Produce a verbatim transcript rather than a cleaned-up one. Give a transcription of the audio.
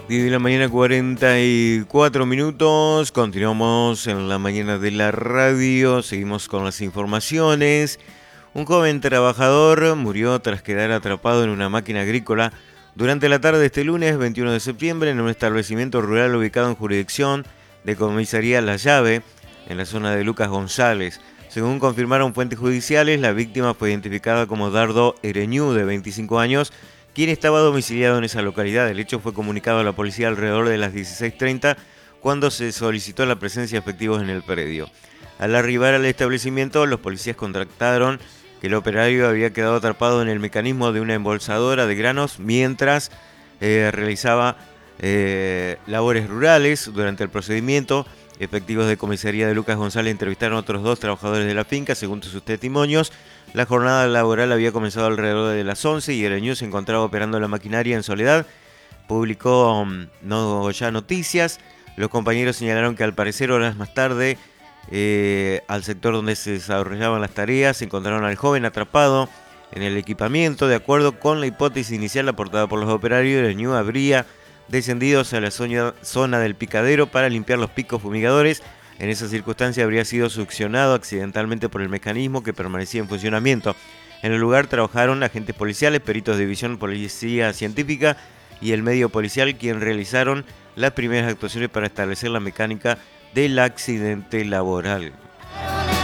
diez de la mañana, cuarenta y cuatro minutos. Continuamos en la mañana de la radio. Seguimos con las informaciones. Un joven trabajador murió tras quedar atrapado en una máquina agrícola durante la tarde de este lunes veintiuno de septiembre en un establecimiento rural ubicado en jurisdicción de comisaría La Llave, en la zona de Lucas González. Según confirmaron fuentes judiciales, la víctima fue identificada como Dardo Ereñú, de veinticinco años, quien estaba domiciliado en esa localidad. El hecho fue comunicado a la policía alrededor de las dieciséis treinta, cuando se solicitó la presencia de efectivos en el predio. Al arribar al establecimiento, los policías contactaron que el operario había quedado atrapado en el mecanismo de una embolsadora de granos mientras eh, realizaba eh, labores rurales. Durante el procedimiento, efectivos de comisaría de Lucas González entrevistaron a otros dos trabajadores de la finca. Según sus testimonios, la jornada laboral había comenzado alrededor de las once y Ereñú se encontraba operando la maquinaria en soledad. Publicó um, no, ya Noticias. Los compañeros señalaron que al parecer horas más tarde, eh, al sector donde se desarrollaban las tareas, se encontraron al joven atrapado en el equipamiento. De acuerdo con la hipótesis inicial aportada por los operarios, Ereñú habría descendido hacia la zona, zona del picadero para limpiar los picos fumigadores. En esa circunstancia habría sido succionado accidentalmente por el mecanismo que permanecía en funcionamiento. En el lugar trabajaron agentes policiales, peritos de división, policía científica y el medio policial, quien realizaron las primeras actuaciones para establecer la mecánica del accidente laboral.